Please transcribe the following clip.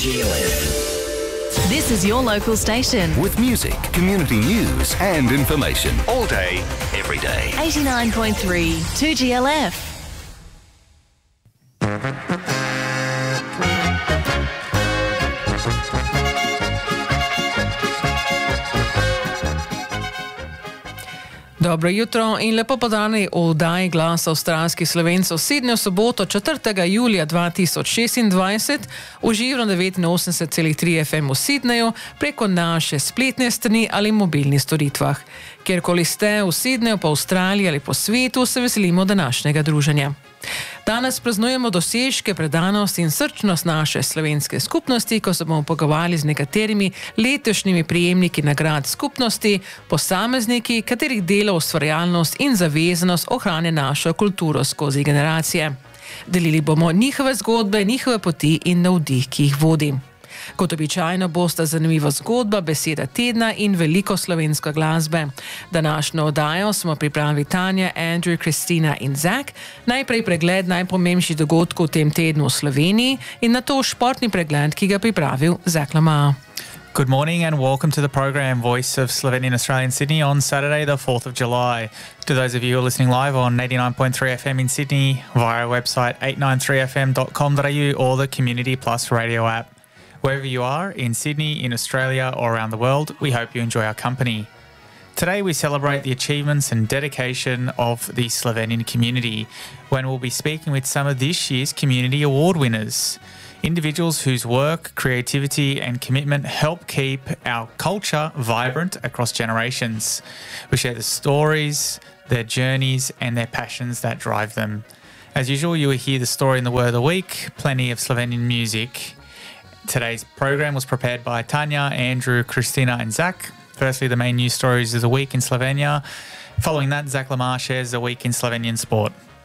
This is your local station. With music, community news and information. All day, every day. 89.3 2GLF. Dobro jutro in lepo podani v oddaji Glas avstralskih Slovencev Sydney v soboto 4. julija 2026 v živo na 89,3 FM v Sydneyju preko naše spletne strani ali mobilnih storitvah. Kjerkoli ste v Sydneyju, po Avstraliji ali po svetu, se veselimo današnjega druženja. Danes praznujemo dosežke, predanost in srčnost naše slovenske skupnosti, ko se bomo pogovarjali z nekaterimi letošnjimi prejemniki nagrad skupnosti, posamezniki, katerih delo, ustvarjalnost in zavezanost ohranja našo kulturo skozi generacije. Delili bomo njihove zgodbe, njihove poti in navdih, ki jih vodi. Kot običajno bosta zanimiva zgodba, beseda tedna in veliko slovenske glasbe. Današnjo oddajo smo pripravili Tanja, Andrew, Kristina in Zach. Najprej pregled najpomembnejših dogodkov v tem tednu v Sloveniji in nato športni pregled, ki ga pripravil Zach Lamar. Good morning and welcome to the program Voice of Slovenian Australian Sydney on Saturday the 4th of July. To those of you who are listening live on 89.3 FM in Sydney via our website 893fm.com.au or the Community Plus radio app. Wherever you are, in Sydney, in Australia or around the world, we hope you enjoy our company. Today we celebrate the achievements and dedication of the Slovenian community when we'll be speaking with some of this year's Community Award winners, individuals whose work, creativity and commitment help keep our culture vibrant across generations. We share the stories, their journeys and their passions that drive them. As usual, you will hear the story in the word of the week, plenty of Slovenian music. Today's program was prepared by Tanya, Andrew, Kristina and Zach. Firstly, the main news stories of the week in Slovenia. Following that, Zach Lamar shares the week in Slovenian sport.